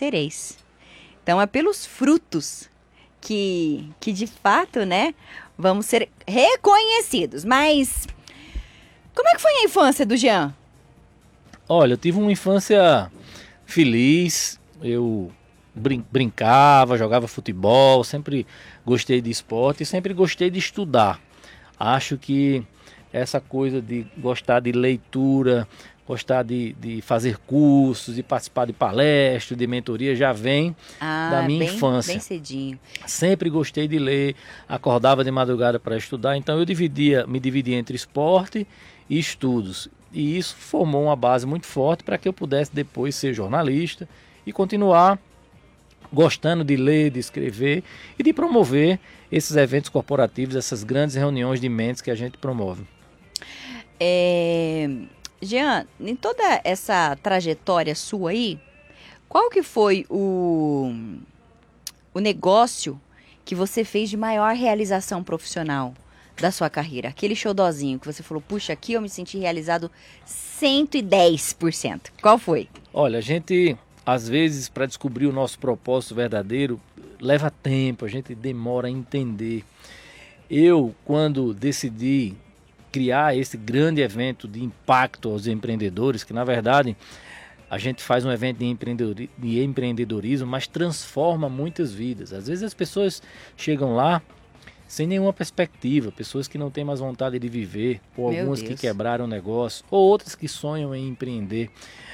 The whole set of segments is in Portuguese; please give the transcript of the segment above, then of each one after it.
conhecereis. Então é pelos frutos que de fato, né, vamos ser reconhecidos. Mas como é que foi a infância do Jean? Olha, eu tive uma infância feliz, eu brincava, jogava futebol, sempre gostei de esporte e sempre gostei de estudar. Acho que essa coisa de gostar de leitura, gostar de fazer cursos, de participar de palestras, de mentoria, já vem da minha infância. Bem cedinho. Sempre gostei de ler, acordava de madrugada para estudar, então eu me dividia entre esporte e estudos. E isso formou uma base muito forte para que eu pudesse depois ser jornalista e continuar gostando de ler, de escrever e de promover esses eventos corporativos, essas grandes reuniões de mentes que a gente promove. Jean, em toda essa trajetória sua aí, qual que foi o negócio que você fez de maior realização profissional da sua carreira? Aquele showzinho que você falou, puxa, aqui eu me senti realizado 110%. Qual foi? Olha, a gente, às vezes, para descobrir o nosso propósito verdadeiro, leva tempo, a gente demora a entender. Eu, quando decidi criar esse grande evento de impacto aos empreendedores, que na verdade a gente faz um evento de empreendedorismo, mas transforma muitas vidas. Às vezes as pessoas chegam lá sem nenhuma perspectiva, pessoas que não têm mais vontade de viver, ou algumas que quebraram o negócio, ou outras que sonham em empreender.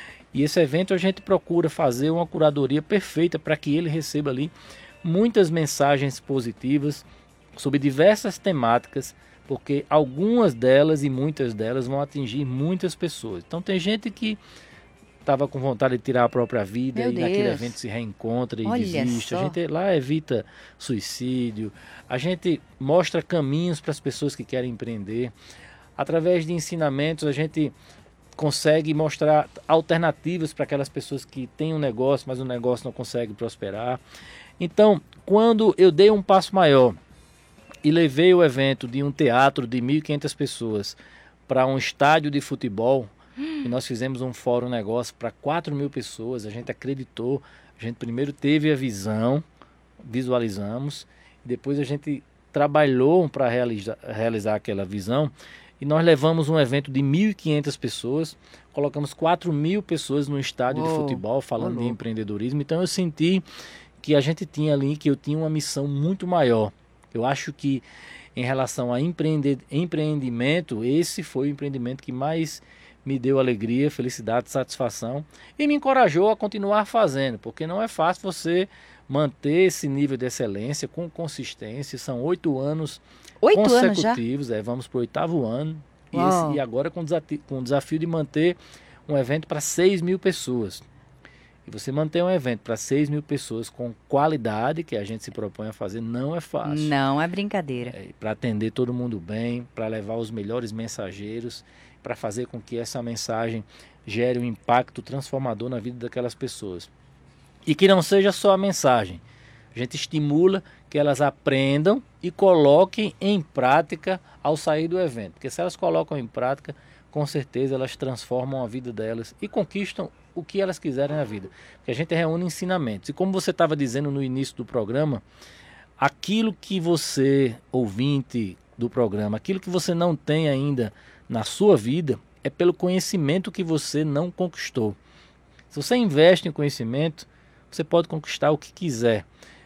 E esse evento a gente procura fazer uma curadoria perfeita para que ele receba ali muitas mensagens positivas sobre diversas temáticas, porque algumas delas e muitas delas vão atingir muitas pessoas. Então tem gente que estava com vontade de tirar a própria vida e naquele evento se reencontra e desiste. A gente lá evita suicídio, a gente mostra caminhos para as pessoas que querem empreender. Através de ensinamentos a gente consegue mostrar alternativas para aquelas pessoas que têm um negócio, mas o negócio não consegue prosperar. Então, quando eu dei um passo maior e levei o evento de um teatro de 1.500 pessoas para um estádio de futebol, e nós fizemos um fórum negócio para 4.000 pessoas, a gente acreditou, a gente primeiro teve a visão, visualizamos, depois a gente trabalhou para realizar aquela visão, e nós levamos um evento de 1.500 pessoas, colocamos 4.000 pessoas no estádio de futebol, falando de empreendedorismo. Então eu senti que a gente tinha ali, que eu tinha uma missão muito maior. Eu acho que em relação a empreendimento, esse foi o empreendimento que mais me deu alegria, felicidade, satisfação e me encorajou a continuar fazendo, porque não é fácil você manter esse nível de excelência com consistência. São 8 anos consecutivos, vamos para o 8º ano e agora com o desafio de manter um evento para 6.000 pessoas. E você manter um evento para 6.000 pessoas com qualidade, que a gente se propõe a fazer, não é fácil. Não é brincadeira. Para atender todo mundo bem, para levar os melhores mensageiros, para fazer com que essa mensagem gere um impacto transformador na vida daquelas pessoas. E que não seja só a mensagem. A gente estimula que elas aprendam e coloquem em prática ao sair do evento. Porque se elas colocam em prática, com certeza elas transformam a vida delas e conquistam o que elas quiserem na vida. Porque a gente reúne ensinamentos. E como você estava dizendo no início do programa, aquilo que você, ouvinte do programa, aquilo que você não tem ainda na sua vida, é pelo conhecimento que você não conquistou. Se você investe em conhecimento, você pode conquistar o que quiser.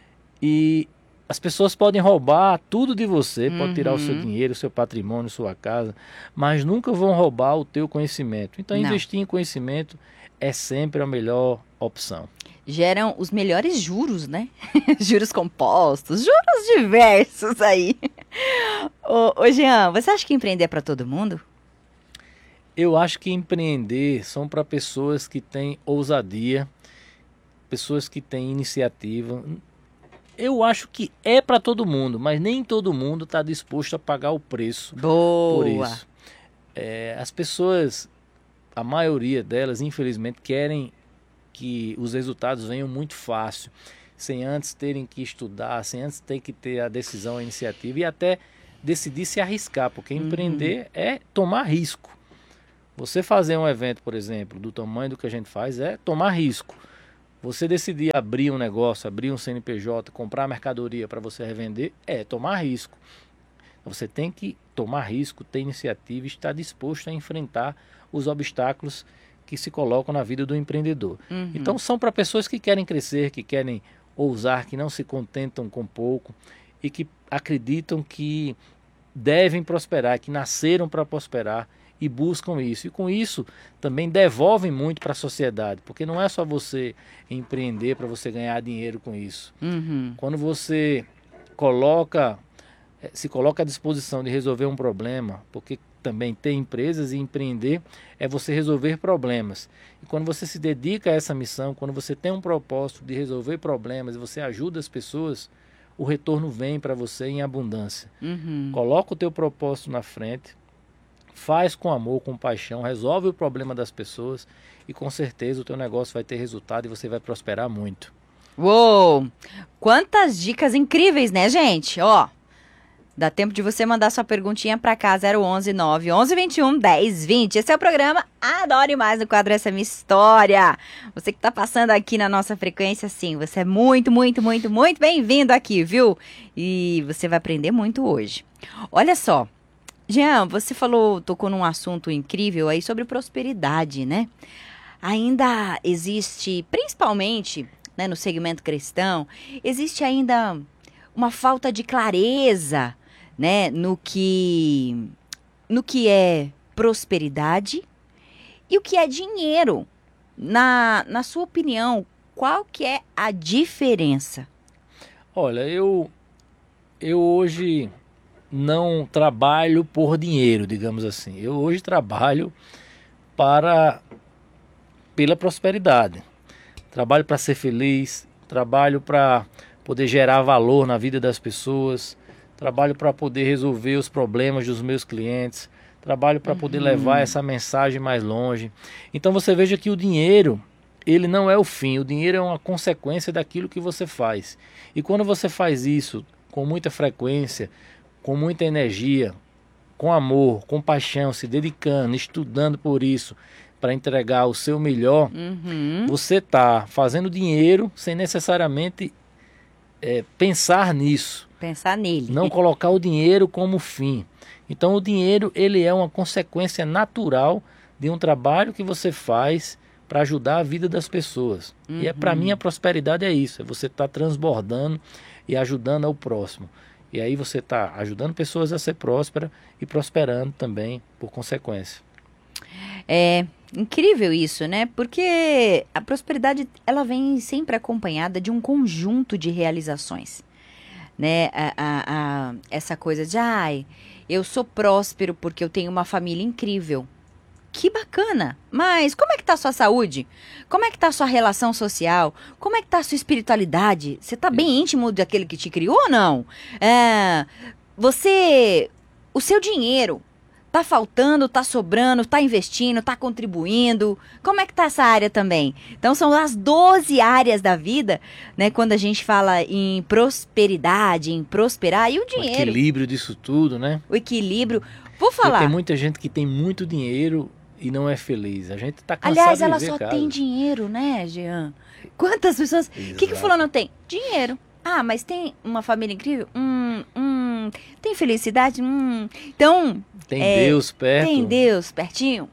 E as pessoas podem roubar tudo de você, pode tirar o seu dinheiro, o seu patrimônio, sua casa, mas nunca vão roubar o teu conhecimento. Então investir em conhecimento é sempre a melhor opção. Geram os melhores juros, né? Juros compostos, juros diversos aí. Ô Jean, você acha que empreender é para todo mundo? Eu acho que empreender são para pessoas que têm ousadia, pessoas que têm iniciativa. Eu acho que é para todo mundo, mas nem todo mundo está disposto a pagar o preço por isso. As pessoas, a maioria delas, infelizmente, querem que os resultados venham muito fácil, sem antes terem que estudar, sem antes ter que ter a decisão, a iniciativa e até decidir se arriscar, porque empreender é tomar risco. Você fazer um evento, por exemplo, do tamanho do que a gente faz, é tomar risco. Você decidir abrir um negócio, abrir um CNPJ, comprar mercadoria para você revender, é tomar risco. Você tem que tomar risco, ter iniciativa e estar disposto a enfrentar os obstáculos que se colocam na vida do empreendedor. Então são para pessoas que querem crescer, que querem ousar, que não se contentam com pouco e que acreditam que devem prosperar, que nasceram para prosperar e buscam isso. E com isso também devolvem muito para a sociedade, porque não é só você empreender para você ganhar dinheiro com isso. Quando você se coloca à disposição de resolver um problema, porque também ter empresas e empreender é você resolver problemas. E quando você se dedica a essa missão, quando você tem um propósito de resolver problemas e você ajuda as pessoas, o retorno vem para você em abundância. Coloca o teu propósito na frente, faz com amor, com paixão, resolve o problema das pessoas e com certeza o teu negócio vai ter resultado e você vai prosperar muito. Uou! Quantas dicas incríveis, né, gente? Ó, dá tempo de você mandar sua perguntinha para cá, 011 911 21 10 20. Esse é o programa Adore Mais no quadro Essa é Minha História. Você que tá passando aqui na nossa frequência, sim, você é muito, muito, muito, muito bem-vindo aqui, viu? E você vai aprender muito hoje. Olha só, Jean, você tocou num assunto incrível aí sobre prosperidade, né? Ainda existe, principalmente, né, no segmento cristão, existe ainda uma falta de clareza, né, no que é prosperidade e o que é dinheiro. Na sua opinião, qual que é a diferença? Olha, eu hoje não trabalho por dinheiro, digamos assim. Eu hoje trabalho pela prosperidade. Trabalho para ser feliz, trabalho para poder gerar valor na vida das pessoas, trabalho para poder resolver os problemas dos meus clientes, trabalho para poder levar essa mensagem mais longe. Então você veja que o dinheiro, ele não é o fim, o dinheiro é uma consequência daquilo que você faz. E quando você faz isso com muita frequência, com muita energia, com amor, com paixão, se dedicando, estudando por isso, para entregar o seu melhor, você está fazendo dinheiro sem necessariamente pensar nisso. Pensar nele. Não colocar o dinheiro como fim. Então o dinheiro, ele é uma consequência natural de um trabalho que você faz para ajudar a vida das pessoas. E para mim a prosperidade é isso, é você estar transbordando e ajudando ao próximo. E aí você está ajudando pessoas a ser prósperas e prosperando também por consequência. É incrível isso, né? Porque a prosperidade, ela vem sempre acompanhada de um conjunto de realizações, né? Essa coisa de, eu sou próspero porque eu tenho uma família incrível. Que bacana! Mas como é que tá a sua saúde? Como é que tá a sua relação social? Como é que tá a sua espiritualidade? Você tá bem íntimo daquele que te criou ou não? O seu dinheiro tá faltando, tá sobrando, tá investindo, tá contribuindo? Como é que tá essa área também? Então são as 12 áreas da vida, né? Quando a gente fala em prosperidade, em prosperar, e o dinheiro. O equilíbrio disso tudo, né? O equilíbrio. Vou falar. Porque tem muita gente que tem muito dinheiro e não é feliz. A gente tá cansado Aliás, de ela ver só casos. tem dinheiro, né, Jean? Quantas pessoas... O que fulano tem? Dinheiro. Mas tem uma família incrível? Tem felicidade? Então... Tem Deus perto. Tem Deus pertinho?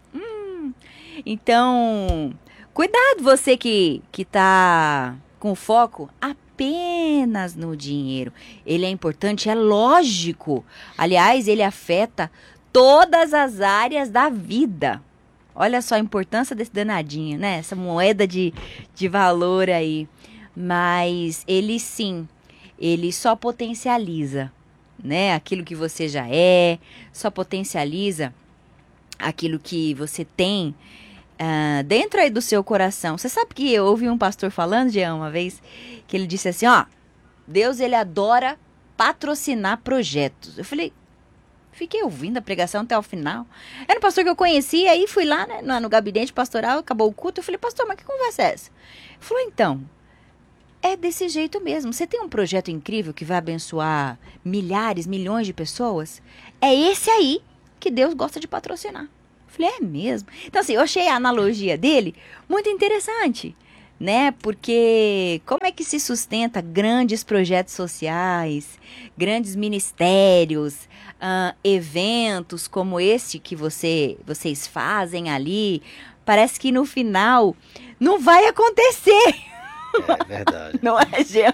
Então, cuidado você que tá com foco apenas no dinheiro. Ele é importante, é lógico. Aliás, ele afeta todas as áreas da vida. Olha só a importância desse danadinho, né? Essa moeda de valor aí. Mas ele sim, ele só potencializa, né? Aquilo que você já é, só potencializa aquilo que você tem dentro aí do seu coração. Você sabe que eu ouvi um pastor falando, Jean, uma vez, que ele disse assim, Deus, ele adora patrocinar projetos. Eu fiquei ouvindo a pregação até o final. Era um pastor que eu conhecia, aí fui lá, né, no gabinete pastoral, acabou o culto, eu falei, pastor, mas que conversa é essa? Ele falou, então, é desse jeito mesmo. Você tem um projeto incrível que vai abençoar milhares, milhões de pessoas? É esse aí que Deus gosta de patrocinar. Eu falei, é mesmo? Então, assim, eu achei a analogia dele muito interessante, né? Porque como é que se sustenta grandes projetos sociais, grandes ministérios, eventos como este que vocês fazem ali? Parece que no final não vai acontecer, É verdade. não é, Jean?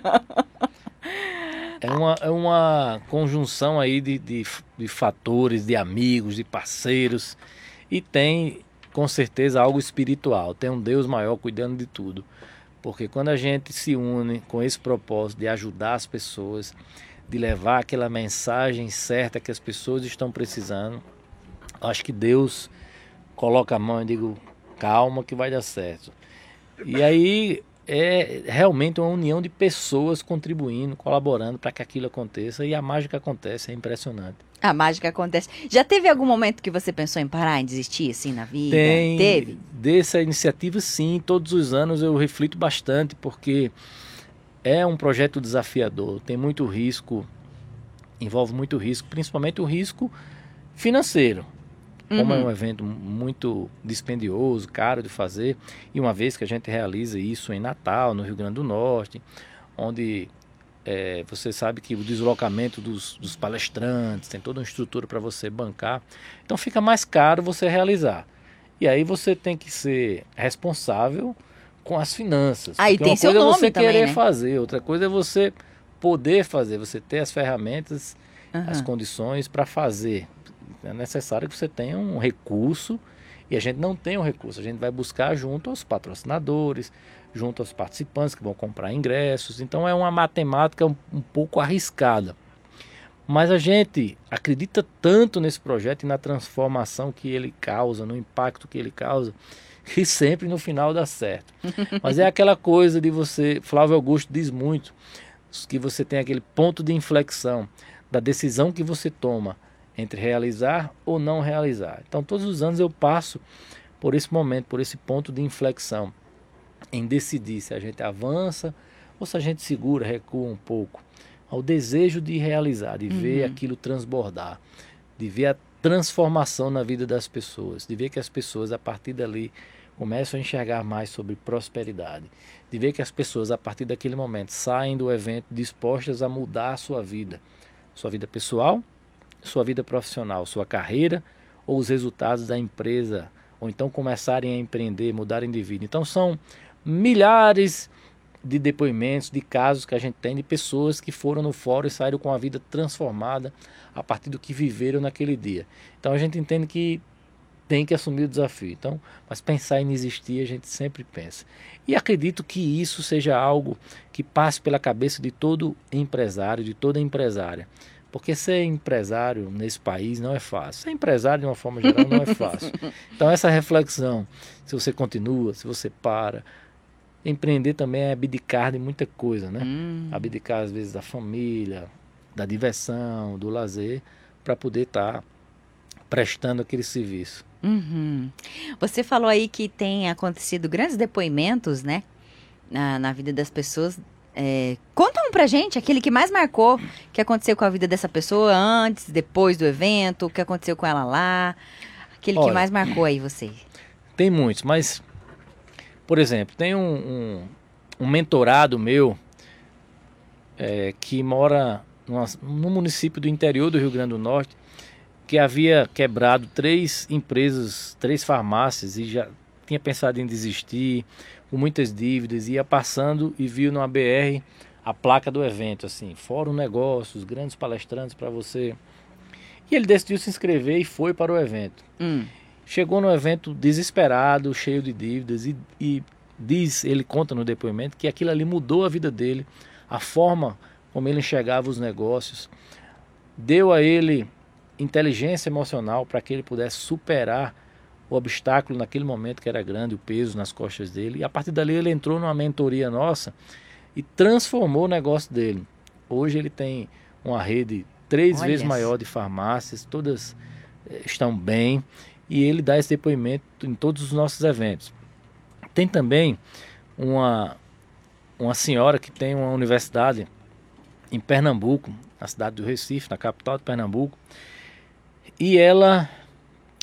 É uma conjunção aí de fatores, de amigos, de parceiros, e tem com certeza algo espiritual, tem um Deus maior cuidando de tudo. Porque quando a gente se une com esse propósito de ajudar as pessoas, de levar aquela mensagem certa que as pessoas estão precisando, acho que Deus coloca a mão e digo, calma que vai dar certo. E aí é realmente uma união de pessoas contribuindo, colaborando para que aquilo aconteça, e a mágica acontece, é impressionante. A mágica acontece. Já teve algum momento que você pensou em parar, em desistir, assim, na vida? Tem Teve? dessa iniciativa, sim, todos os anos eu reflito bastante, porque é um projeto desafiador, tem muito risco, envolve muito risco, principalmente o risco financeiro. Como é um evento muito dispendioso, caro de fazer, e uma vez que a gente realiza isso em Natal, no Rio Grande do Norte, onde você sabe que o deslocamento dos palestrantes, tem toda uma estrutura para você bancar, então fica mais caro você realizar. E aí você tem que ser responsável com as finanças. Aí Porque tem uma seu coisa é nome você também, querer né? fazer, outra coisa é você poder fazer, você ter as ferramentas, as Aham. condições para fazer. É necessário que você tenha um recurso, e a gente não tem um recurso, a gente vai buscar junto aos patrocinadores, junto aos participantes que vão comprar ingressos. Então é uma matemática um pouco arriscada. Mas a gente acredita tanto nesse projeto e na transformação que ele causa, no impacto que ele causa, que sempre no final dá certo. Mas é aquela coisa de você, Flávio Augusto diz muito, que você tem aquele ponto de inflexão da decisão que você toma entre realizar ou não realizar. Então todos os anos eu passo por esse momento, por esse ponto de inflexão, em decidir se a gente avança ou se a gente segura, recua um pouco, ao desejo de realizar, de ver aquilo transbordar, de ver a transformação na vida das pessoas, de ver que as pessoas a partir dali começam a enxergar mais sobre prosperidade, de ver que as pessoas a partir daquele momento saem do evento dispostas a mudar a sua vida pessoal, sua vida profissional, sua carreira ou os resultados da empresa, ou então começarem a empreender, mudarem de vida. Então são milhares de depoimentos, de casos que a gente tem de pessoas que foram no fórum e saíram com a vida transformada a partir do que viveram naquele dia. Então a gente entende que tem que assumir o desafio. Então, mas pensar em desistir a gente sempre pensa. E acredito que isso seja algo que passe pela cabeça de todo empresário, de toda empresária. Porque ser empresário nesse país não é fácil. Ser empresário de uma forma geral não é fácil. Então essa reflexão, se você continua, se você para, empreender também é abdicar de muita coisa, né? Abdicar às vezes da família, da diversão, do lazer, para poder estar prestando aquele serviço. Uhum. Você falou aí que tem acontecido grandes depoimentos, né, na vida das pessoas. Conta um pra gente, aquele que mais marcou, o que aconteceu com a vida dessa pessoa antes, depois do evento, o que aconteceu com ela lá, aquele que Olha, mais marcou aí você. tem muitos, mas, por exemplo, tem um mentorado meu que mora no município do interior do Rio Grande do Norte, que havia quebrado 3 empresas, 3 farmácias, e já tinha pensado em desistir, com muitas dívidas, ia passando e viu numa BR a placa do evento, assim, Fórum Negócios, grandes palestrantes para você. E ele decidiu se inscrever e foi para o evento. Chegou no evento desesperado, cheio de dívidas, e ele conta no depoimento que aquilo ali mudou a vida dele, a forma como ele enxergava os negócios, deu a ele inteligência emocional para que ele pudesse superar o obstáculo naquele momento que era grande, o peso nas costas dele. E a partir dali ele entrou numa mentoria nossa e transformou o negócio dele. Hoje ele tem uma rede 3 vezes maior de farmácias, todas estão bem, e ele dá esse depoimento em todos os nossos eventos. Tem também uma senhora que tem uma universidade em Pernambuco, na cidade do Recife, na capital de Pernambuco, e ela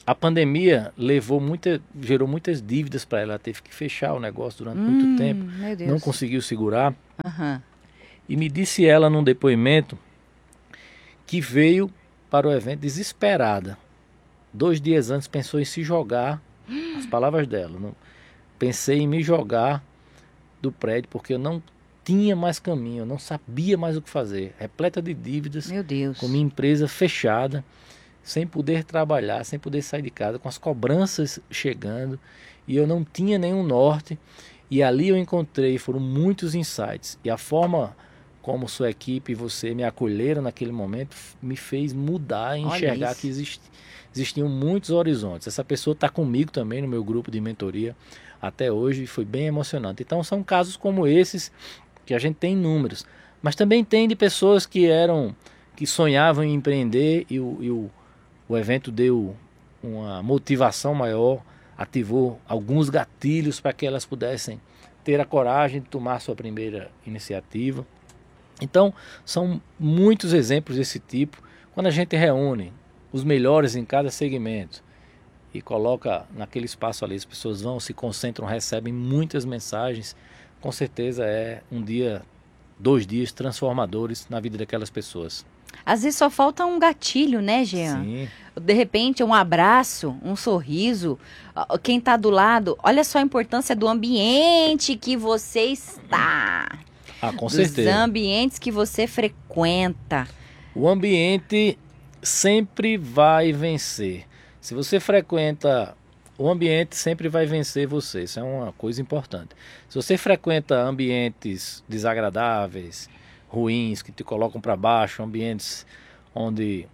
A pandemia gerou muitas dívidas para ela. Ela teve que fechar o negócio durante muito tempo. Meu Deus. Não conseguiu segurar. Aham. E me disse ela num depoimento que veio para o evento desesperada. 2 dias antes pensou em se jogar. As palavras dela. Pensei em me jogar do prédio porque eu não tinha mais caminho. Eu não sabia mais o que fazer. Repleta de dívidas. Meu Deus. Com minha empresa fechada. Sem poder trabalhar, sem poder sair de casa, com as cobranças chegando, e eu não tinha nenhum norte, e ali eu encontrei, foram muitos insights, e a forma como sua equipe e você me acolheram naquele momento, me fez mudar e enxergar que existiam muitos horizontes. Essa pessoa está comigo também no meu grupo de mentoria até hoje, e foi bem emocionante. Então são casos como esses, que a gente tem inúmeros, mas também tem de pessoas que sonhavam em empreender, e o evento deu uma motivação maior, ativou alguns gatilhos para que elas pudessem ter a coragem de tomar sua primeira iniciativa. Então, são muitos exemplos desse tipo. Quando a gente reúne os melhores em cada segmento e coloca naquele espaço ali, as pessoas vão, se concentram, recebem muitas mensagens, com certeza é um dia, 2 dias transformadores na vida daquelas pessoas. Às vezes só falta um gatilho, né, Jean? Sim. De repente, um abraço, um sorriso. Quem está do lado, olha só a importância do ambiente que você está. Com dos certeza. ambientes que você frequenta. O ambiente sempre vai vencer. Se você frequenta, o ambiente sempre vai vencer você. Isso é uma coisa importante. Se você frequenta ambientes desagradáveis, ruins, que te colocam para baixo, ambientes onde,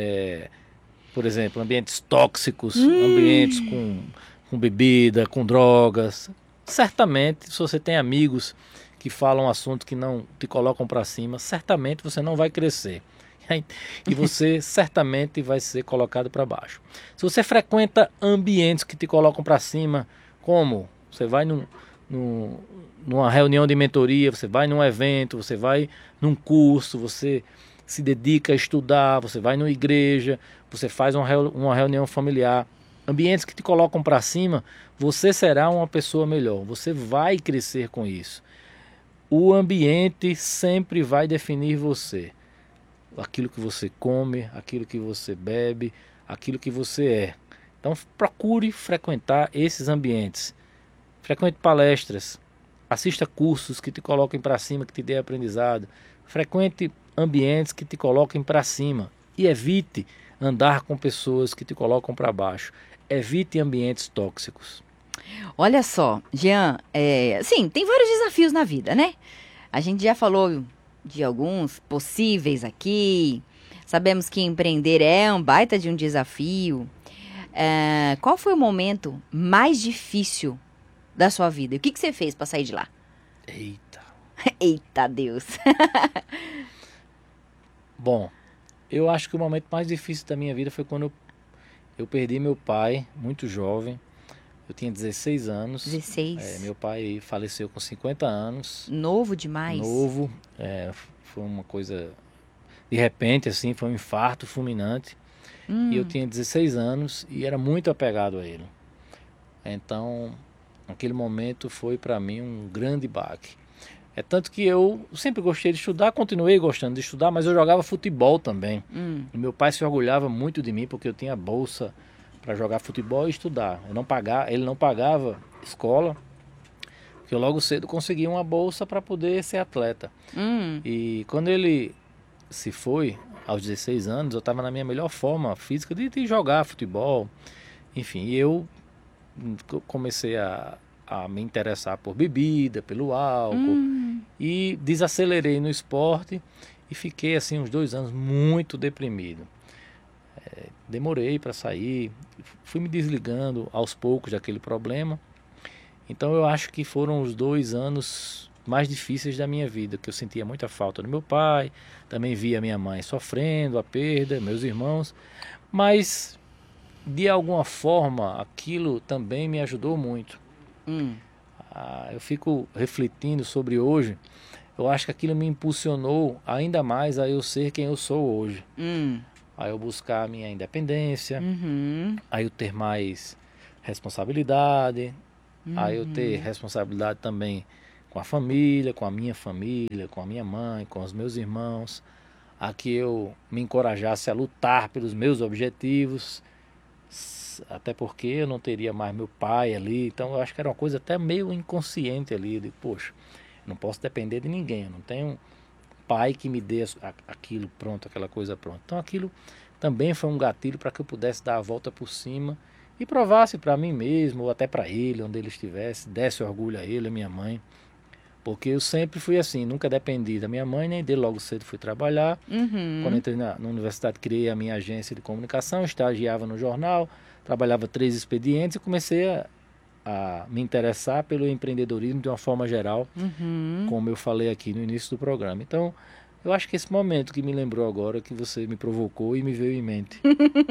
por exemplo, ambientes tóxicos, ambientes com bebida, com drogas, certamente, se você tem amigos que falam assuntos que não te colocam para cima, certamente você não vai crescer. E você certamente vai ser colocado para baixo. Se você frequenta ambientes que te colocam para cima, como você vai numa reunião de mentoria, você vai num evento, você vai num curso, você se dedica a estudar, você vai numa igreja, você faz uma reunião familiar, ambientes que te colocam para cima, você será uma pessoa melhor, você vai crescer com isso. O ambiente sempre vai definir você. Aquilo que você come, aquilo que você bebe, aquilo que você é. Então procure frequentar esses ambientes. Frequente palestras, assista cursos que te coloquem para cima, que te dê aprendizado. Frequente ambientes que te coloquem para cima e evite andar com pessoas que te colocam para baixo. Evite ambientes tóxicos. Olha só, Jean, sim, tem vários desafios na vida, né? A gente já falou de alguns possíveis aqui. Sabemos que empreender é um baita de um desafio. Qual foi o momento mais difícil da sua vida? O que você fez para sair de lá? Eita. Eita Deus. Bom, eu acho que o momento mais difícil da minha vida foi quando eu perdi meu pai, muito jovem. Eu tinha 16 anos. 16. Meu pai faleceu com 50 anos. Novo demais. Novo. Foi uma coisa... De repente, assim, foi um infarto fulminante. E eu tinha 16 anos e era muito apegado a ele. Então, naquele momento foi para mim um grande baque. Tanto que eu sempre gostei de estudar, continuei gostando de estudar, mas eu jogava futebol também. E meu pai se orgulhava muito de mim porque eu tinha bolsa para jogar futebol e estudar. Ele não pagava escola, porque eu logo cedo consegui uma bolsa para poder ser atleta. E quando ele se foi, aos 16 anos, eu estava na minha melhor forma física de jogar futebol. Enfim, e eu comecei a me interessar por bebida, pelo álcool, e desacelerei no esporte e fiquei assim uns 2 anos muito deprimido. Demorei para sair, fui me desligando aos poucos daquele problema. Então eu acho que foram os 2 anos mais difíceis da minha vida, que eu sentia muita falta do meu pai, também via minha mãe sofrendo a perda, meus irmãos, mas de alguma forma aquilo também me ajudou muito. Eu fico refletindo sobre hoje, eu acho que aquilo me impulsionou ainda mais a eu ser quem eu sou hoje. Aí eu buscar a minha independência, Uhum. aí eu ter mais responsabilidade, aí eu ter Uhum. responsabilidade também com a família, com a minha mãe, com os meus irmãos, a que eu me encorajasse a lutar pelos meus objetivos, até porque eu não teria mais meu pai ali, então eu acho que era uma coisa até meio inconsciente ali, de poxa, eu não posso depender de ninguém, eu não tenho pai que me dê aquilo pronto, aquela coisa pronta. Então aquilo também foi um gatilho para que eu pudesse dar a volta por cima e provasse para mim mesmo, ou até para ele, onde ele estivesse, desse orgulho a ele, a minha mãe. Porque eu sempre fui assim, nunca dependi da minha mãe, nem dele. Logo cedo fui trabalhar. Quando Uhum. entrei na universidade, criei a minha agência de comunicação, estagiava no jornal, trabalhava 3 expedientes e comecei a me interessar pelo empreendedorismo de uma forma geral, Uhum. como eu falei aqui no início do programa. Então, eu acho que esse momento que me lembrou agora, que você me provocou e me veio em mente.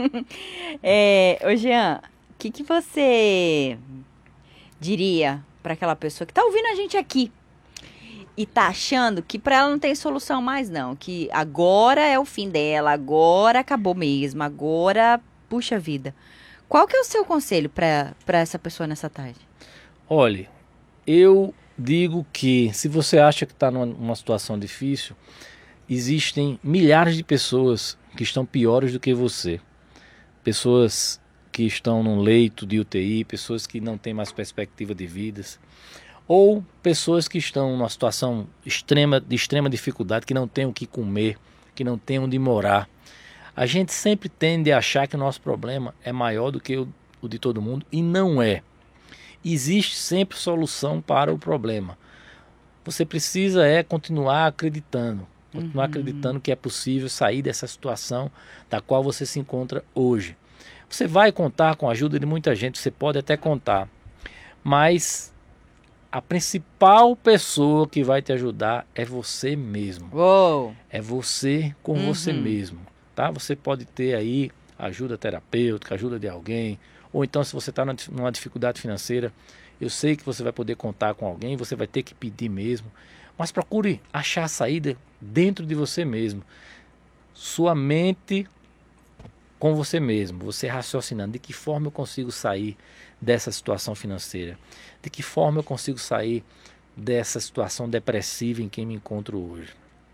Ô Jean, o que que você diria para aquela pessoa que tá ouvindo a gente aqui e tá achando que para ela não tem solução mais não, que agora é o fim dela, agora acabou mesmo, agora puxa vida. Qual que é o seu conselho para essa pessoa nessa tarde? Olhe, eu digo que se você acha que está numa situação difícil, existem milhares de pessoas que estão piores do que você. Pessoas que estão num leito de UTI, pessoas que não têm mais perspectiva de vidas, ou pessoas que estão numa situação de extrema dificuldade, que não têm o que comer, que não têm onde morar. A gente sempre tende a achar que o nosso problema é maior do que o de todo mundo, e não é. Existe sempre solução para o problema. Você precisa continuar acreditando que é possível sair dessa situação da qual você se encontra hoje. Você vai contar com a ajuda de muita gente, você pode até contar, mas a principal pessoa que vai te ajudar é você mesmo. Uou! É você com você mesmo, tá? Você pode ter aí ajuda terapêutica, ajuda de alguém, ou então se você está numa dificuldade financeira, eu sei que você vai poder contar com alguém, você vai ter que pedir mesmo, mas procure achar a saída dentro de você mesmo. Sua mente com você mesmo, você raciocinando, de que forma eu consigo sair dessa situação financeira? De que forma eu consigo sair dessa situação depressiva em que me encontro hoje?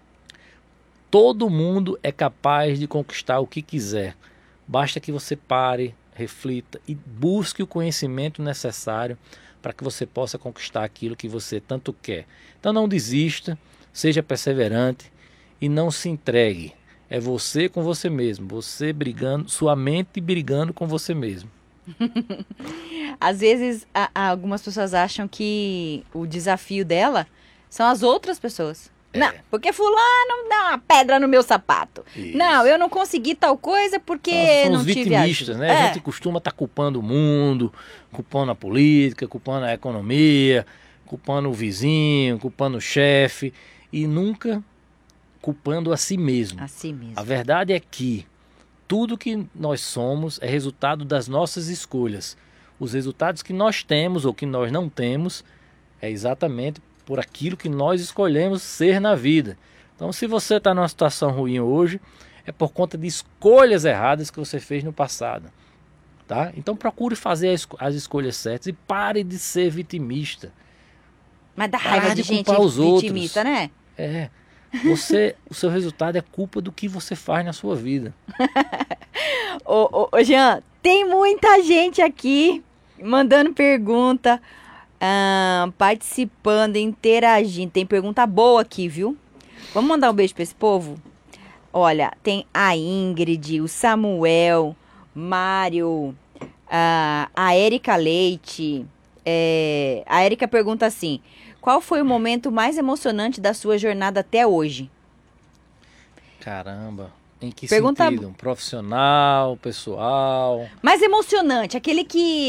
Todo mundo é capaz de conquistar o que quiser. Basta que você pare, reflita e busque o conhecimento necessário para que você possa conquistar aquilo que você tanto quer. Então não desista, seja perseverante e não se entregue. É você com você mesmo, você brigando, sua mente brigando com você mesmo. Às vezes, algumas pessoas acham que o desafio dela são as outras pessoas. Não, porque fulano dá uma pedra no meu sapato. Isso. Não, eu não consegui tal coisa porque São não os tive vitimistas, ajuda. né? A gente costuma estar culpando o mundo, culpando a política, culpando a economia, culpando o vizinho, culpando o chefe e nunca culpando a si mesmo. A si mesmo. A verdade é que tudo que nós somos é resultado das nossas escolhas. Os resultados que nós temos ou que nós não temos é exatamente por aquilo que nós escolhemos ser na vida. Então, se você está numa situação ruim hoje, é por conta de escolhas erradas que você fez no passado. Tá? Então, procure fazer as escolhas certas e pare de ser vitimista. Mas dá raiva Pare de de gente culpar os vitimista, outros. né? O seu resultado é culpa do que você faz na sua vida. Ô, Jean, tem muita gente aqui mandando pergunta, participando, interagindo. Tem pergunta boa aqui, viu? Vamos mandar um beijo pra esse povo? Olha, tem a Ingrid, o Samuel, Mário, a Érica Leite. A Érica pergunta assim: qual foi o momento mais emocionante da sua jornada até hoje? Caramba, em que Pergunta... sentido? Profissional, pessoal? Mais emocionante, aquele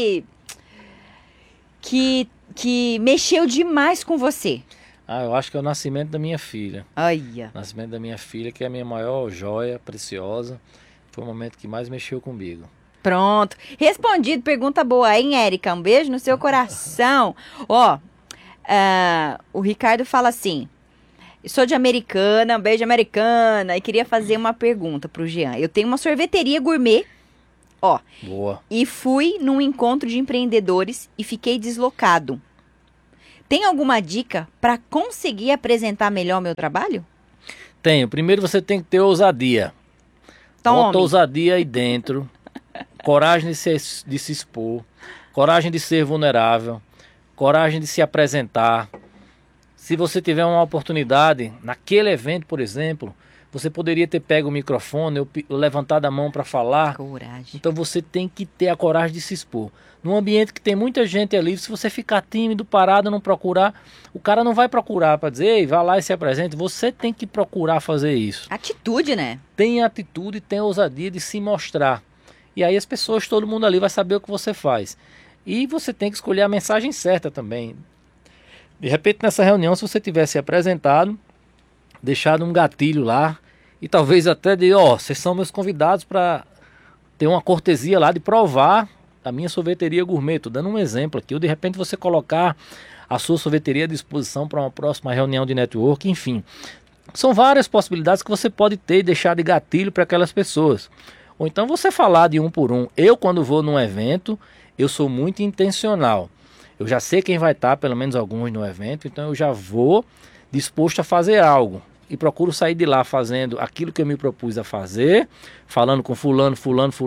que mexeu demais com você. Eu acho que é o nascimento da minha filha. Olha. O nascimento da minha filha, que é a minha maior joia preciosa. Foi o momento que mais mexeu comigo. Pronto. Respondido. Pergunta boa, hein, Érica? Um beijo no seu coração. Ó, o Ricardo fala assim: Sou de Americana, um beijo Americana, e queria fazer uma pergunta pro Jean. Eu tenho uma sorveteria gourmet, ó, Boa. e fui num encontro de empreendedores e fiquei deslocado. Tem alguma dica para conseguir apresentar melhor o meu trabalho? Tenho. Primeiro você tem que ter ousadia. Bota Tome. ousadia aí dentro. Coragem de se expor. Coragem de ser vulnerável. Coragem de se apresentar. Se você tiver uma oportunidade, naquele evento, por exemplo, você poderia ter pego o microfone, ou levantado a mão para falar. Coragem. Então você tem que ter a coragem de se expor. Num ambiente que tem muita gente ali, se você ficar tímido, parado, não procurar, o cara não vai procurar para dizer, ei, vá lá e se apresente. Você tem que procurar fazer isso. Atitude, né? Tenha atitude, tenha ousadia de se mostrar. E aí as pessoas, todo mundo ali vai saber o que você faz. E você tem que escolher a mensagem certa também. De repente, nessa reunião, se você tivesse se apresentado, deixado um gatilho lá, e talvez até de, ó, vocês são meus convidados para ter uma cortesia lá de provar a minha sorveteria gourmet. Estou dando um exemplo aqui. Ou de repente você colocar a sua sorveteria à disposição para uma próxima reunião de network, enfim. São várias possibilidades que você pode ter e deixar de gatilho para aquelas pessoas. Ou então você falar de um por um. Eu, quando vou num evento, eu sou muito intencional. Eu já sei quem vai estar, pelo menos alguns no evento, então eu já vou disposto a fazer algo. E procuro sair de lá fazendo aquilo que eu me propus a fazer, falando com fulano,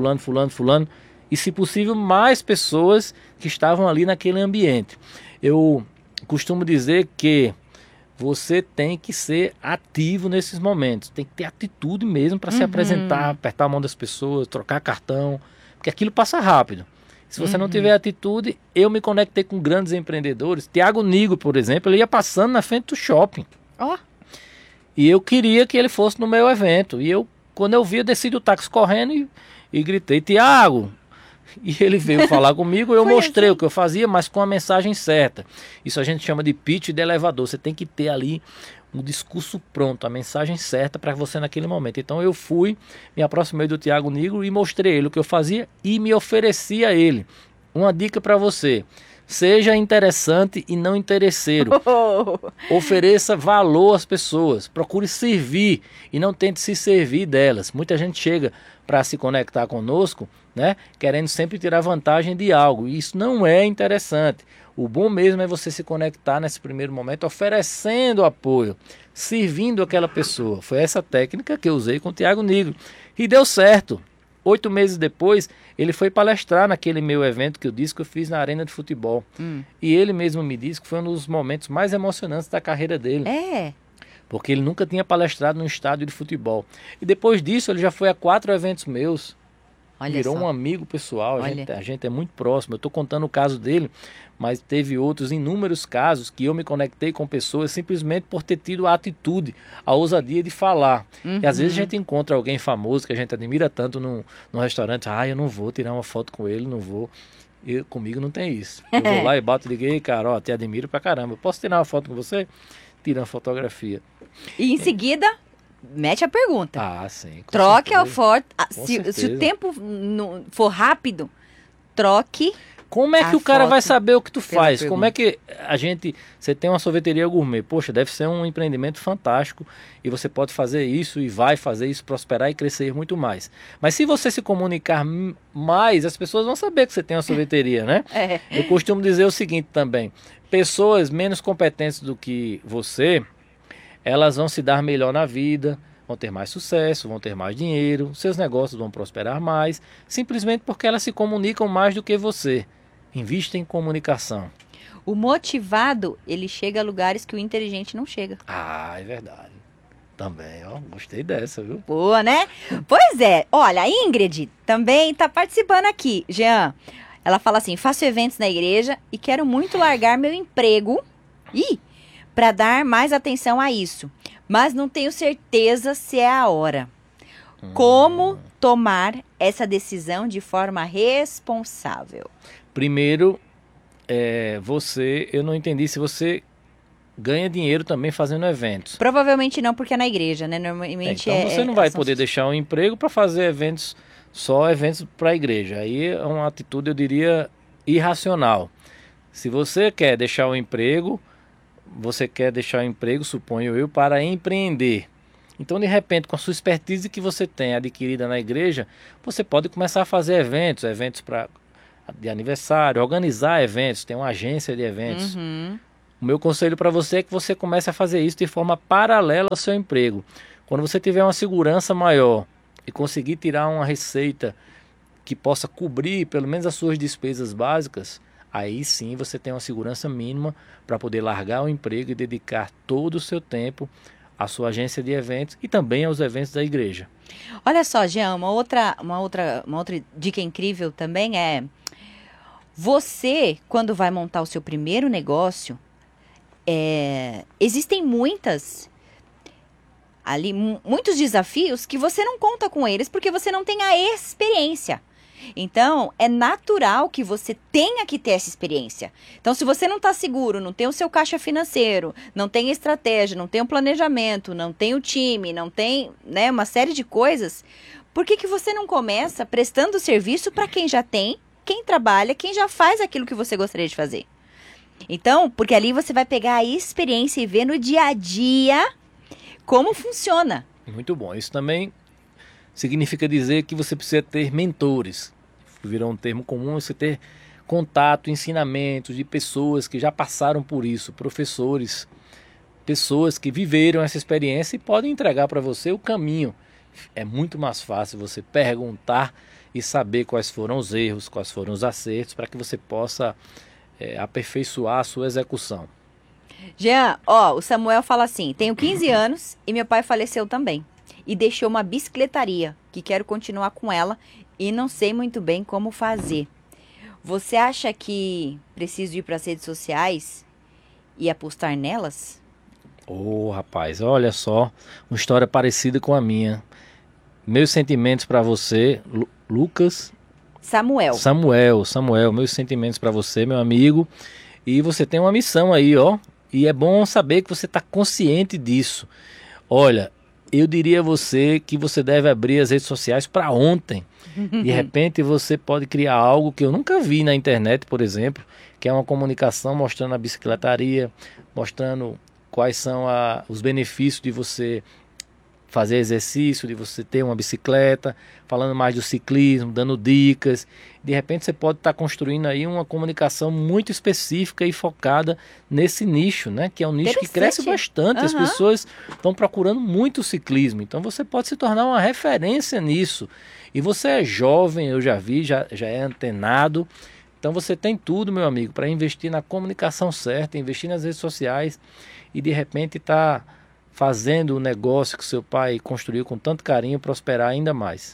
e se possível mais pessoas que estavam ali naquele ambiente. Eu costumo dizer que você tem que ser ativo nesses momentos, tem que ter atitude mesmo para se apresentar, apertar a mão das pessoas, trocar cartão, porque aquilo passa rápido. Se você não tiver atitude, eu me conectei com grandes empreendedores. Tiago Nigro, por exemplo, ele ia passando na frente do shopping. Ó. E eu queria que ele fosse no meu evento. E eu, quando eu vi, eu desci do táxi correndo e gritei, Tiago! E ele veio falar comigo, eu mostrei o que eu fazia, mas com a mensagem certa. Isso a gente chama de pitch de elevador. Você tem que ter ali um discurso pronto, a mensagem certa para você naquele momento. Então eu fui, me aproximei do Tiago Nigro e mostrei ele o que eu fazia e me ofereci a ele. Uma dica para você: seja interessante e não interesseiro. Ofereça valor às pessoas. Procure servir e não tente se servir delas. Muita gente chega para se conectar conosco, né, querendo sempre tirar vantagem de algo. E isso não é interessante. O bom mesmo é você se conectar nesse primeiro momento oferecendo apoio, servindo aquela pessoa. Foi essa técnica que eu usei com o Tiago Nigro. E deu certo. 8 meses depois, ele foi palestrar naquele meu evento que eu disse que eu fiz na Arena de Futebol. E ele mesmo me disse que foi um dos momentos mais emocionantes da carreira dele. É. Porque ele nunca tinha palestrado num estádio de futebol. E depois disso, ele já foi a 4 eventos meus. Olha Virou só. um amigo pessoal. A gente é muito próximo. Eu estou contando o caso dele, mas teve outros inúmeros casos que eu me conectei com pessoas simplesmente por ter tido a atitude, a ousadia de falar. E às vezes a gente encontra alguém famoso que a gente admira tanto num restaurante. Eu não vou tirar uma foto com ele, não vou. Comigo não tem isso. Eu vou lá e bato e liguei, cara, ó, te admiro pra caramba. Posso tirar uma foto com você? Tira uma fotografia. E em seguida, mete a pergunta. Sim. Troque a certeza. foto. Se certeza. o tempo for rápido, troque. Como é que a o cara vai foto saber o que tu pela faz? pergunta. Como é que você tem uma sorveteria gourmet? Poxa, deve ser um empreendimento fantástico e você pode fazer isso e vai fazer isso prosperar e crescer muito mais. Mas se você se comunicar mais, as pessoas vão saber que você tem uma sorveteria, né? É. Eu costumo dizer o seguinte também: pessoas menos competentes do que você, elas vão se dar melhor na vida, vão ter mais sucesso, vão ter mais dinheiro, seus negócios vão prosperar mais, simplesmente porque elas se comunicam mais do que você. Invista em comunicação. O motivado, ele chega a lugares que o inteligente não chega. É verdade. Também, ó, gostei dessa, viu? Boa, né? Pois é. Olha, a Ingrid também tá participando aqui. Jean, ela fala assim, faço eventos na igreja e quero muito largar meu emprego para dar mais atenção a isso. Mas não tenho certeza se é a hora. Como tomar essa decisão de forma responsável? Primeiro, eu não entendi se você ganha dinheiro também fazendo eventos. Provavelmente não, porque é na igreja, né? Normalmente então você não vai poder deixar um emprego para fazer eventos para a igreja. Aí é uma atitude, eu diria, irracional. Se você quer deixar o emprego, você quer deixar o emprego, suponho eu, para empreender. Então, de repente, com a sua expertise que você tem adquirida na igreja, você pode começar a fazer eventos de aniversário, organizar eventos, tem uma agência de eventos. O meu conselho para você é que você comece a fazer isso de forma paralela ao seu emprego. Quando você tiver uma segurança maior e conseguir tirar uma receita que possa cobrir pelo menos as suas despesas básicas, aí sim você tem uma segurança mínima para poder largar o emprego e dedicar todo o seu tempo à sua agência de eventos e também aos eventos da igreja. Olha só, Jean, uma outra dica incrível também é: você, quando vai montar o seu primeiro negócio, existem muitos desafios que você não conta com eles porque você não tem a experiência. Então, é natural que você tenha que ter essa experiência. Então, se você não está seguro, não tem o seu caixa financeiro, não tem estratégia, não tem o planejamento, não tem o time, não tem, né, uma série de coisas, por que você não começa prestando serviço para quem já tem, quem trabalha, quem já faz aquilo que você gostaria de fazer? Então, porque ali você vai pegar a experiência e ver no dia a dia como funciona. Muito bom. Isso também significa dizer que você precisa ter mentores. Virou um termo comum você ter contato, ensinamentos de pessoas que já passaram por isso, professores, pessoas que viveram essa experiência e podem entregar para você o caminho. É muito mais fácil você perguntar e saber quais foram os erros, quais foram os acertos, para que você possa aperfeiçoar a sua execução. Jean, o Samuel fala assim: tenho 15 anos e meu pai faleceu também. E deixou uma bicicletaria, que quero continuar com ela e não sei muito bem como fazer. Você acha que preciso ir para as redes sociais e apostar nelas? Rapaz, olha só, uma história parecida com a minha. Meus sentimentos para você, Lucas. Samuel, meus sentimentos para você, meu amigo. E você tem uma missão aí, e é bom saber que você está consciente disso. Olha, eu diria a você que você deve abrir as redes sociais para ontem. De repente você pode criar algo que eu nunca vi na internet, por exemplo, que é uma comunicação mostrando a bicicletaria, mostrando quais são os benefícios de você fazer exercício, de você ter uma bicicleta, falando mais do ciclismo, dando dicas. De repente você pode estar construindo aí uma comunicação muito específica e focada nesse nicho, né? Que é um nicho que cresce bastante. As pessoas estão procurando muito o ciclismo. Então você pode se tornar uma referência nisso. E você é jovem, eu já vi, já é antenado. Então você tem tudo, meu amigo, para investir na comunicação certa, investir nas redes sociais e de repente estar fazendo o negócio que seu pai construiu com tanto carinho prosperar ainda mais.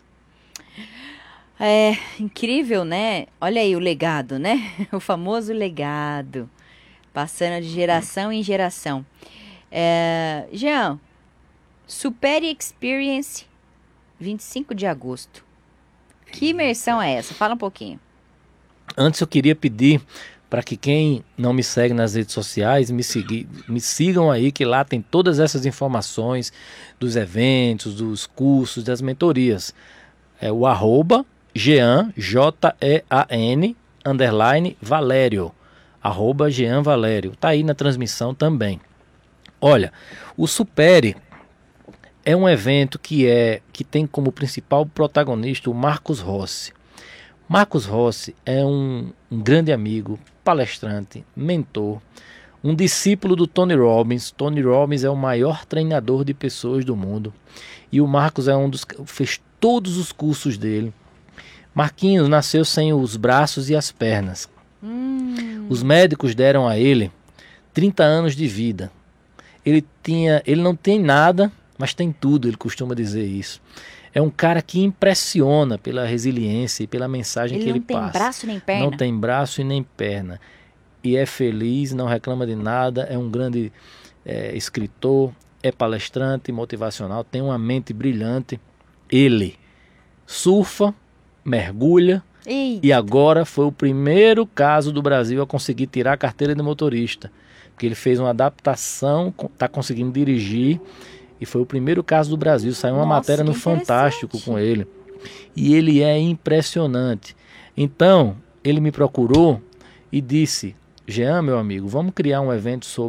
É incrível, né? Olha aí o legado, né? O famoso legado, passando de geração em geração. Jean, Super Experience, 25 de agosto. Que imersão é essa? Fala um pouquinho. Antes eu queria pedir para que quem não me segue nas redes sociais, me sigam aí, que lá tem todas essas informações dos eventos, dos cursos, das mentorias. É o @Jean, Jean, _Valério. @Jean Valério. Tá aí na transmissão também. Olha, o Supere é um evento que tem como principal protagonista o Marcos Rossi. Marcos Rossi é um grande amigo, palestrante, mentor, um discípulo do Tony Robbins. Tony Robbins é o maior treinador de pessoas do mundo. E o Marcos fez todos os cursos dele. Marquinhos nasceu sem os braços e as pernas. Os médicos deram a ele 30 anos de vida. Ele não tem nada, mas tem tudo, ele costuma dizer isso. É um cara que impressiona pela resiliência e pela mensagem que ele passa. Ele não tem braço nem perna? Não tem braço e nem perna. E é feliz, não reclama de nada, é um grande escritor, é palestrante motivacional, tem uma mente brilhante. Ele surfa, mergulha e agora foi o primeiro caso do Brasil a conseguir tirar a carteira de motorista. Porque ele fez uma adaptação, está conseguindo dirigir. E foi o primeiro caso do Brasil. Saiu uma matéria no Fantástico com ele. E ele é impressionante. Então, ele me procurou e disse: Jean, meu amigo, vamos criar um evento sobre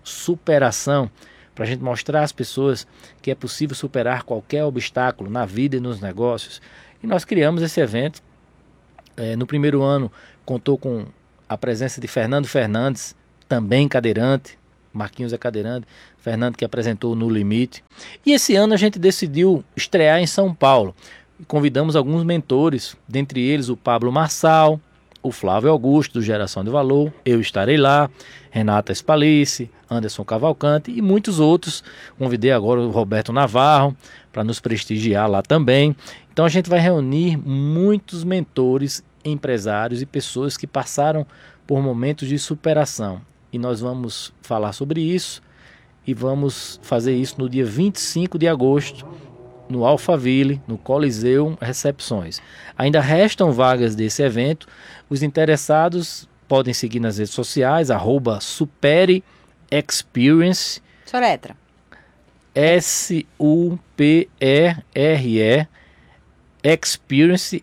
superação, para a gente mostrar às pessoas que é possível superar qualquer obstáculo na vida e nos negócios. E nós criamos esse evento. No primeiro ano contou com a presença de Fernando Fernandes, também cadeirante. Marquinhos é cadeirante, Fernando que apresentou No Limite. E esse ano a gente decidiu estrear em São Paulo. E convidamos alguns mentores, dentre eles o Pablo Marçal, o Flávio Augusto, do Geração de Valor, eu estarei lá, Renata Spalice, Anderson Cavalcante e muitos outros. Convidei agora o Roberto Navarro para nos prestigiar lá também. Então a gente vai reunir muitos mentores, empresários e pessoas que passaram por momentos de superação. E nós vamos falar sobre isso e vamos fazer isso no dia 25 de agosto, no Alphaville, no Coliseu Recepções. Ainda restam vagas desse evento. Os interessados podem seguir nas redes sociais, @SupereExperience. Soletra. SUPERE Experience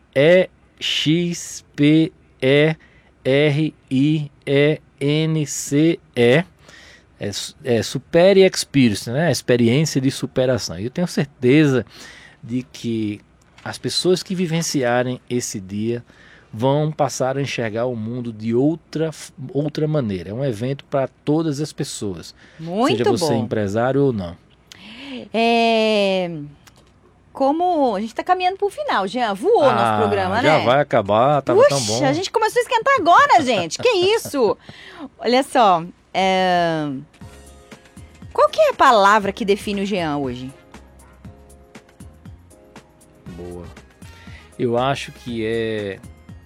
EXPERIENCE. Supere Experience, né? A experiência de superação. E eu tenho certeza de que as pessoas que vivenciarem esse dia vão passar a enxergar o mundo de outra maneira. É um evento para todas as pessoas. Muito seja você bom. empresário ou não. Como a gente está caminhando para o final, Jean, voou nosso programa, né? Já vai acabar, tava tão bom. A gente começou a esquentar agora, gente. Que isso? Olha só, qual que é a palavra que define o Jean hoje? Boa. Eu acho que é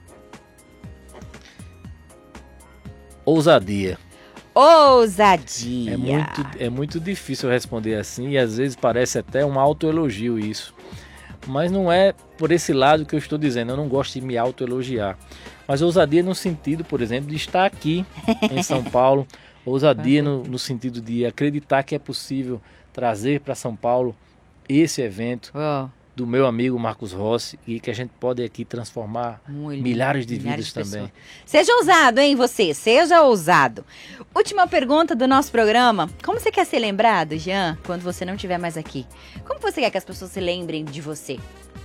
ousadia. Ousadia. É muito difícil responder assim e às vezes parece até um autoelogio isso. Mas não é por esse lado que eu estou dizendo, eu não gosto de me autoelogiar. Mas ousadia no sentido, por exemplo, de estar aqui em São Paulo. Ousadia no sentido de acreditar que é possível trazer para São Paulo esse evento do meu amigo Marcos Rossi e que a gente pode aqui transformar milhares de vidas também. Seja ousado, hein, você? Seja ousado. Última pergunta do nosso programa. Como você quer ser lembrado, Jean, quando você não estiver mais aqui? Como você quer que as pessoas se lembrem de você?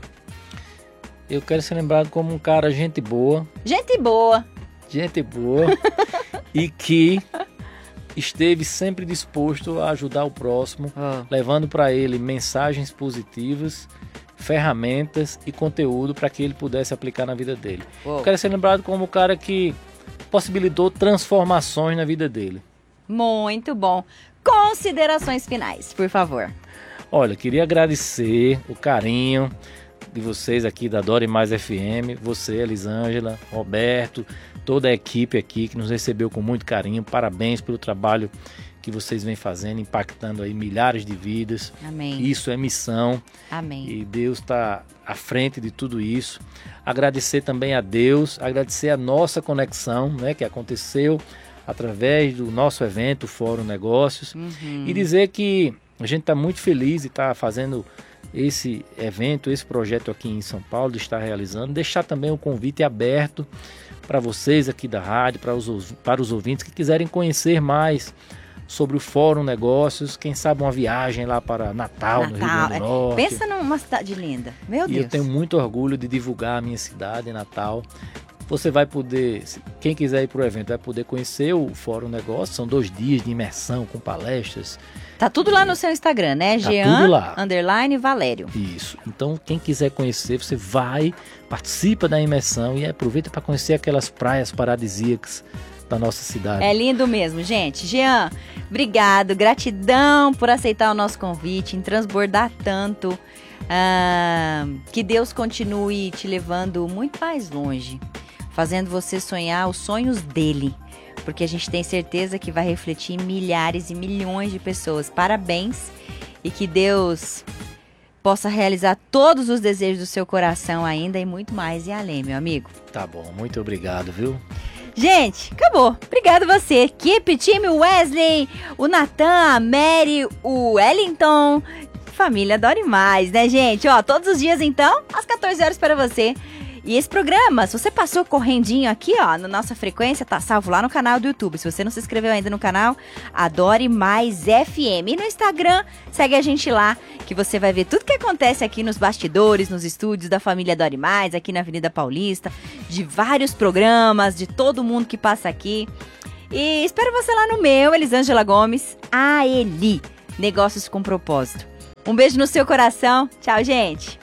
Eu quero ser lembrado como um cara gente boa. Gente boa. Gente boa. E que esteve sempre disposto a ajudar o próximo, levando para ele mensagens positivas, ferramentas e conteúdo para que ele pudesse aplicar na vida dele. Eu quero ser lembrado como o cara que possibilitou transformações na vida dele. Muito bom. Considerações finais, por favor. Olha, queria agradecer o carinho de vocês aqui da Dore Mais FM, você, Elisângela, Roberto, toda a equipe aqui que nos recebeu com muito carinho. Parabéns pelo trabalho que vocês vêm fazendo, impactando aí milhares de vidas. Amém. Isso é missão. Amém. E Deus está à frente de tudo isso. Agradecer também a Deus, agradecer a nossa conexão, né, que aconteceu através do nosso evento, o Fórum Negócios. E dizer que a gente está muito feliz de estar fazendo esse evento, esse projeto aqui em São Paulo, de estar realizando. Deixar também o convite aberto para vocês aqui da rádio, para os ouvintes que quiserem conhecer mais sobre o Fórum Negócios, quem sabe uma viagem lá para Natal, no Rio Grande do Norte. Pensa numa cidade linda, meu Deus. E eu tenho muito orgulho de divulgar a minha cidade, Natal. Você vai poder, quem quiser ir para o evento, vai poder conhecer o Fórum Negócios. São 2 dias de imersão com palestras. Tá tudo lá no seu Instagram, né? Tá tudo lá. Jean_Valério. Isso. Então, quem quiser conhecer, você vai, participa da imersão e aproveita para conhecer aquelas praias paradisíacas da nossa cidade. É lindo mesmo, gente. Jean, obrigado, gratidão por aceitar o nosso convite, em transbordar tanto. Que Deus continue te levando muito mais longe, fazendo você sonhar os sonhos dele, porque a gente tem certeza que vai refletir em milhares e milhões de pessoas. Parabéns e que Deus possa realizar todos os desejos do seu coração ainda e muito mais e além, meu amigo. Tá bom, muito obrigado, viu? Gente, acabou. Obrigado você, equipe, time Wesley, o Natan, a Mary, o Wellington, família Dore Mais, né, gente? Ó, todos os dias, então, às 14 horas para você. E esse programa, se você passou correndinho aqui, ó, na nossa frequência, tá salvo lá no canal do YouTube. Se você não se inscreveu ainda no canal, Adore Mais FM. E no Instagram, segue a gente lá, que você vai ver tudo que acontece aqui nos bastidores, nos estúdios da família Adore Mais, aqui na Avenida Paulista, de vários programas, de todo mundo que passa aqui. E espero você lá no meu, Elisângela Gomes, a Eli, Negócios com Propósito. Um beijo no seu coração. Tchau, gente.